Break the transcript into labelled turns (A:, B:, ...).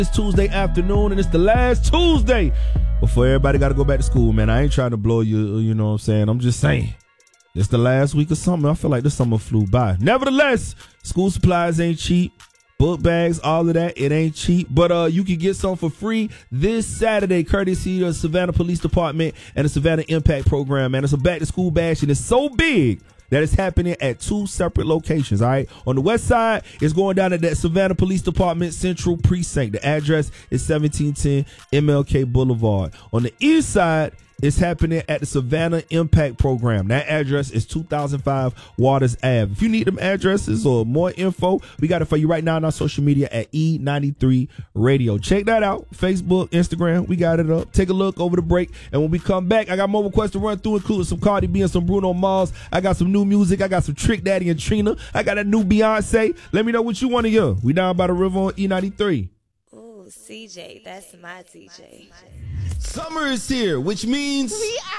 A: It's Tuesday afternoon, and it's the last Tuesday before everybody got to go back to school, man. I ain't trying to blow you know what I'm saying? I'm just saying. It's the last week of summer. I feel like the summer flew by. Nevertheless, school supplies ain't cheap. Book bags, all of that, it ain't cheap. But you can get some for free this Saturday, courtesy of the Savannah Police Department and the Savannah Impact Program, man. It's a back-to-school bash, and it's so big that is happening at two separate locations, all right? On the west side, it's going down at that Savannah Police Department Central Precinct. The address is 1710 MLK Boulevard. On the east side, it's happening at the Savannah Impact Program. That address is 2005 Waters Ave. If you need them addresses or more info, we got it for you right now on our social media at E93 Radio. Check that out. Facebook, Instagram, we got it up. Take a look over the break. And when we come back, I got more requests to run through, including some Cardi B and some Bruno Mars. I got some new music. I got some Trick Daddy and Trina. I got a new Beyonce. Let me know what you want to hear. We down by the river on E93.
B: Ooh, CJ, that's my DJ.
A: Summer is here, which means
C: we